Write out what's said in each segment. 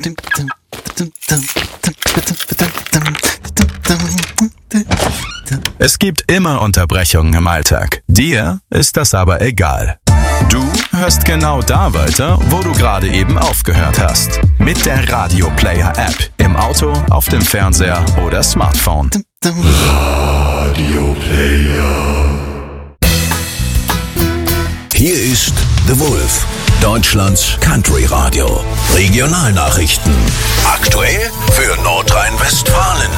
Es gibt immer Unterbrechungen im Alltag. Dir ist das aber egal. Du hörst genau da weiter, wo du gerade eben aufgehört hast. Mit der Radio Player App. Im Auto, auf dem Fernseher oder Smartphone. Radio Player. Hier ist The Wolf, Deutschlands Country Radio. Regionalnachrichten. Aktuell für Nordrhein-Westfalen.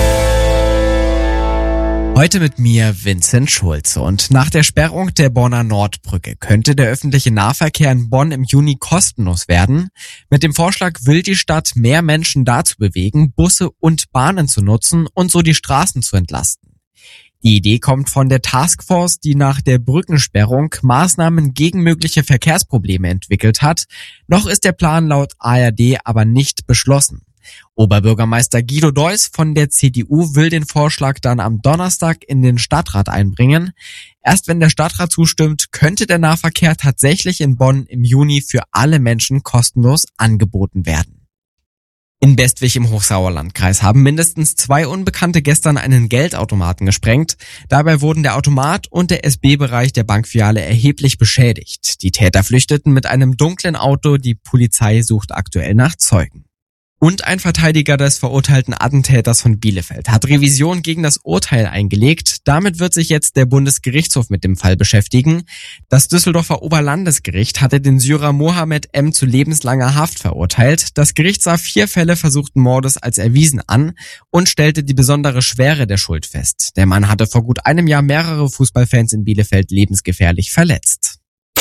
Heute mit mir Vincent Schulze, und nach der Sperrung der Bonner Nordbrücke könnte der öffentliche Nahverkehr in Bonn im Juni kostenlos werden. Mit dem Vorschlag will die Stadt mehr Menschen dazu bewegen, Busse und Bahnen zu nutzen und so die Straßen zu entlasten. Die Idee kommt von der Taskforce, die nach der Brückensperrung Maßnahmen gegen mögliche Verkehrsprobleme entwickelt hat. Noch ist der Plan laut ARD aber nicht beschlossen. Oberbürgermeister Guido Deuss von der CDU will den Vorschlag dann am Donnerstag in den Stadtrat einbringen. Erst wenn der Stadtrat zustimmt, könnte der Nahverkehr tatsächlich in Bonn im Juni für alle Menschen kostenlos angeboten werden. In Bestwig im Hochsauerlandkreis haben mindestens 2 Unbekannte gestern einen Geldautomaten gesprengt. Dabei wurden der Automat und der SB-Bereich der Bankfiliale erheblich beschädigt. Die Täter flüchteten mit einem dunklen Auto. Die Polizei sucht aktuell nach Zeugen. Und ein Verteidiger des verurteilten Attentäters von Bielefeld hat Revision gegen das Urteil eingelegt. Damit wird sich jetzt der Bundesgerichtshof mit dem Fall beschäftigen. Das Düsseldorfer Oberlandesgericht hatte den Syrer Mohammed M. zu lebenslanger Haft verurteilt. Das Gericht sah 4 Fälle versuchten Mordes als erwiesen an und stellte die besondere Schwere der Schuld fest. Der Mann hatte vor gut einem Jahr mehrere Fußballfans in Bielefeld lebensgefährlich verletzt.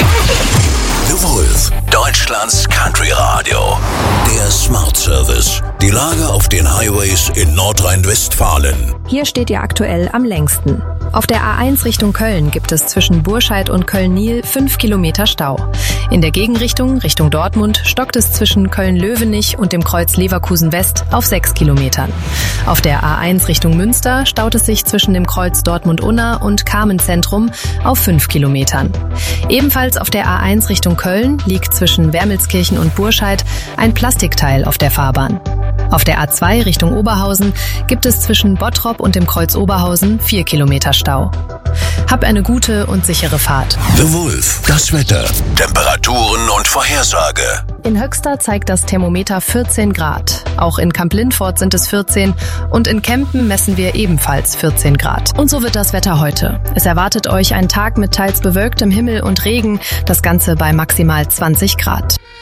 The Wolf, Deutschlands Country Radio. Der Smart Service. Die Lage auf den Highways in Nordrhein-Westfalen. Hier steht ihr aktuell am längsten. Auf der A1 Richtung Köln gibt es zwischen Burscheid und Köln-Niel 5 Kilometer Stau. In der Gegenrichtung, Richtung Dortmund, stockt es zwischen Köln-Löwenich und dem Kreuz Leverkusen West auf 6 Kilometern. Auf der A1 Richtung Münster staut es sich zwischen dem Kreuz Dortmund-Unna und Carmen-Zentrum auf 5 Kilometern. Ebenfalls auf der A1 Richtung Köln liegt zwischen Wermelskirchen und Burscheid ein Plastikteil auf der Fahrbahn. Auf der A2 Richtung Oberhausen gibt es zwischen Bottrop und dem Kreuz Oberhausen 4 Kilometer Stau. Hab eine gute und sichere Fahrt. The Wolf, das Wetter, Temperaturen und Vorhersage. In Höxter zeigt das Thermometer 14 Grad. Auch in Kamp-Lindfort sind es 14 und in Kempen messen wir ebenfalls 14 Grad. Und so wird das Wetter heute. Es erwartet euch ein Tag mit teils bewölktem Himmel und Regen, das Ganze bei maximal 20 Grad.